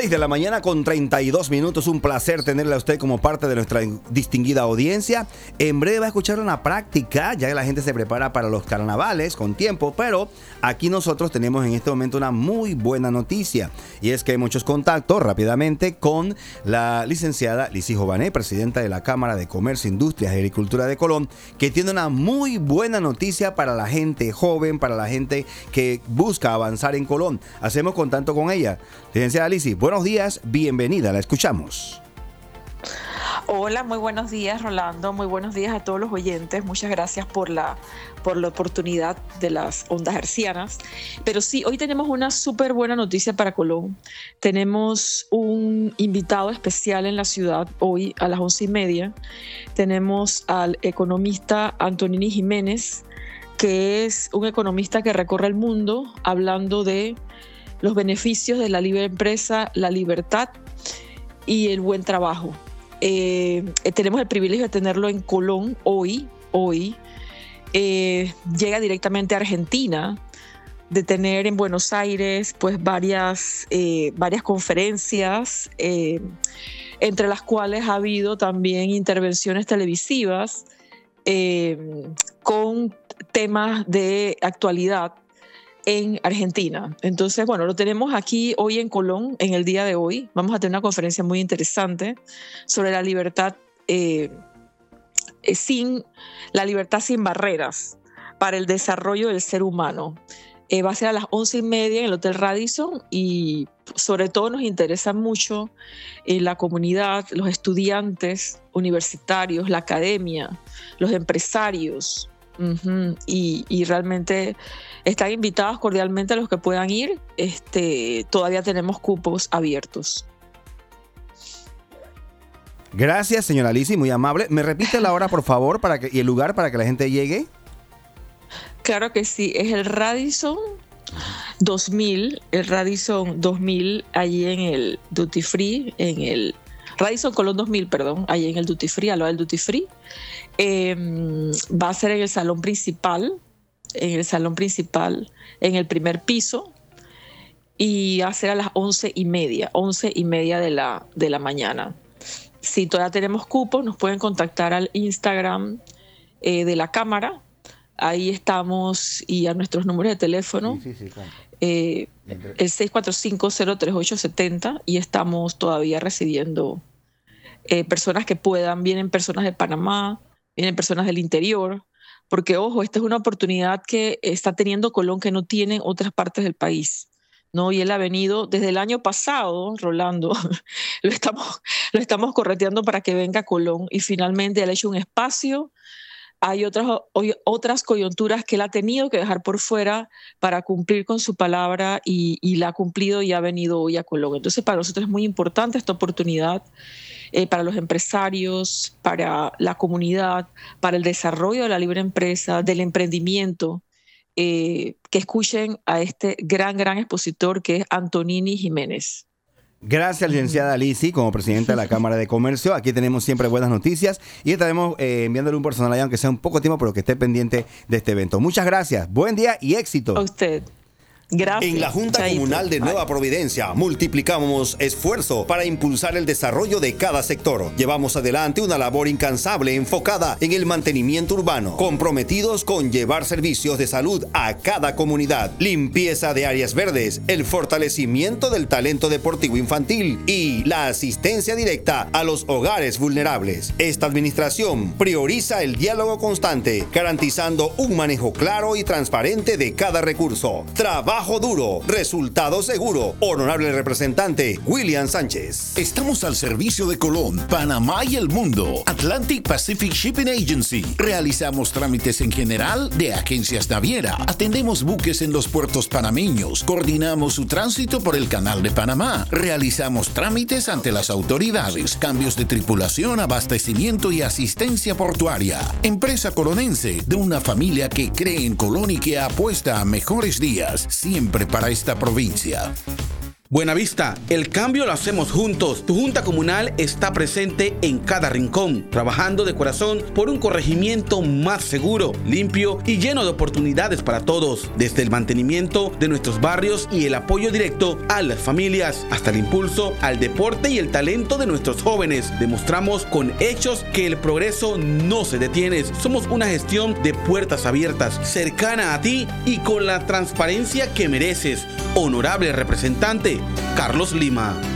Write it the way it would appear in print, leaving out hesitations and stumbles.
6 de la mañana con 32 minutos. Un placer tenerle a usted como parte de nuestra distinguida audiencia. En breve va a escuchar una práctica, ya que la gente se prepara para los carnavales con tiempo, pero aquí nosotros tenemos en este momento una muy buena noticia, y es que hay muchos contactos rápidamente con la licenciada Lizy Jovanet, presidenta de la Cámara de Comercio, Industrias y Agricultura de Colón, que tiene una muy buena noticia para la gente joven, para la gente que busca avanzar en Colón. Hacemos contacto con ella. Licenciada Lizy, buenos días, bienvenida, la escuchamos. Hola, muy buenos días, Rolando, muy buenos días a todos los oyentes. Muchas gracias por la oportunidad de las ondas hercianas. Pero sí, hoy tenemos una súper buena noticia para Colón. Tenemos un invitado especial en la ciudad hoy a las 11:30. Tenemos al economista Antonini Jiménez, que es un economista que recorre el mundo hablando de los beneficios de la libre empresa, la libertad y el buen trabajo. Tenemos el privilegio de tenerlo en Colón hoy. Llega directamente a Argentina, de tener en Buenos Aires pues varias conferencias, entre las cuales ha habido también intervenciones televisivas con temas de actualidad en Argentina. Entonces, bueno, lo tenemos aquí hoy en Colón, en el día de hoy. Vamos a tener una conferencia muy interesante sobre la libertad sin barreras para el desarrollo del ser humano. Va a ser a las 11:30 en el Hotel Radisson, y sobre todo nos interesa mucho la comunidad, los estudiantes universitarios, la academia, los empresarios. Y realmente están invitados cordialmente a los que puedan ir. Todavía tenemos cupos abiertos. Gracias, señora Lizy, muy amable. ¿Me repite la hora, por favor, y el lugar para que la gente llegue? Claro que sí, es el Radisson 2000, allí en el Duty Free, en el Radisson Colón 2000, perdón, allí en el Duty Free, al lado del Duty Free. Va a ser en el salón principal, en el primer piso, y va a ser a las 11:30 de la mañana. Si todavía tenemos cupos, nos pueden contactar al Instagram de la Cámara. Ahí estamos, y a nuestros números de teléfono, claro. El 645-03870, y estamos todavía recibiendo personas que puedan. Vienen personas de Panamá, vienen personas del interior, porque ojo, esta es una oportunidad que está teniendo Colón que no tienen otras partes del país, ¿no? Y él ha venido desde el año pasado, Rolando, lo estamos correteando para que venga a Colón, y finalmente él ha hecho un espacio. Hay otras coyunturas que él ha tenido que dejar por fuera para cumplir con su palabra, y la ha cumplido y ha venido hoy a Colón. Entonces, para nosotros es muy importante esta oportunidad, para los empresarios, para la comunidad, para el desarrollo de la libre empresa, del emprendimiento, que escuchen a este gran expositor que es Antonini Jiménez. Gracias, licenciada Lizy, como presidenta de la Cámara de Comercio. Aquí tenemos siempre buenas noticias, y estaremos enviándole un personal allá, aunque sea un poco tiempo, pero que esté pendiente de este evento. Muchas gracias, buen día y éxito. A usted. Gracias. En la Junta Chaito. Comunal de Nueva Providencia multiplicamos esfuerzo para impulsar el desarrollo de cada sector. Llevamos adelante una labor incansable enfocada en el mantenimiento urbano, comprometidos con llevar servicios de salud a cada comunidad, limpieza de áreas verdes, el fortalecimiento del talento deportivo infantil y la asistencia directa a los hogares vulnerables. Esta administración prioriza el diálogo constante, garantizando un manejo claro y transparente de cada recurso. Trabajo duro, resultado seguro. Honorable representante William Sánchez. Estamos al servicio de Colón, Panamá y el mundo. Atlantic Pacific Shipping Agency. Realizamos trámites en general de agencias naviera. Atendemos buques en los puertos panameños. Coordinamos su tránsito por el Canal de Panamá. Realizamos trámites ante las autoridades. Cambios de tripulación, abastecimiento y asistencia portuaria. Empresa colonense de una familia que cree en Colón y que apuesta a mejores días. Siempre para esta provincia. Buenavista, el cambio lo hacemos juntos. Tu Junta Comunal está presente en cada rincón, trabajando de corazón por un corregimiento más seguro, limpio y lleno de oportunidades para todos. Desde el mantenimiento de nuestros barrios y el apoyo directo a las familias, hasta el impulso al deporte y el talento de nuestros jóvenes. Demostramos con hechos que el progreso no se detiene. Somos una gestión de puertas abiertas, cercana a ti y con la transparencia que mereces. Honorable representante, Carlos Lima.